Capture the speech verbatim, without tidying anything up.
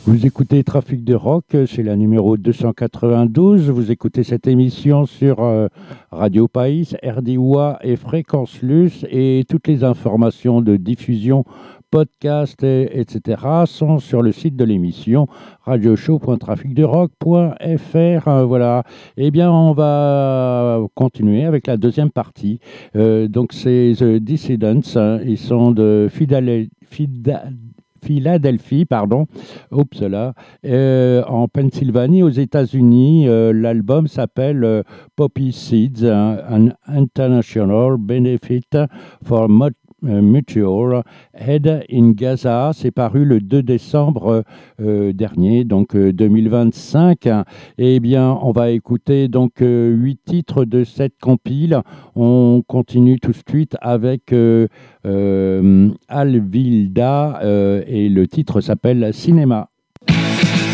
Vous écoutez Trafic de Rock, c'est la numéro deux cent quatre-vingt-douze. Vous écoutez cette émission sur euh, Radio País, R D W A et Fréquence Luce, et toutes les informations de diffusion, podcast, et, etc. sont sur le site de l'émission radioshow point trafic de rock point f r. Euh, voilà. Eh bien, on va continuer avec la deuxième partie. Euh, donc, c'est The Dissidents. Hein. Ils sont de Fidale- Fida- Philadelphie, pardon, oups là, euh, en Pennsylvanie, aux États-Unis. Euh, l'album s'appelle euh, Poppy Seeds, hein, an International Benefit for Mo- euh, Mutual Aid in Gaza. C'est paru le deux décembre euh, dernier, donc euh, deux mille vingt-cinq. Eh bien, on va écouter donc euh, huit titres de cette compile. On continue tout de suite avec euh, euh, Alvilda euh, et le titre s'appelle Cinéma.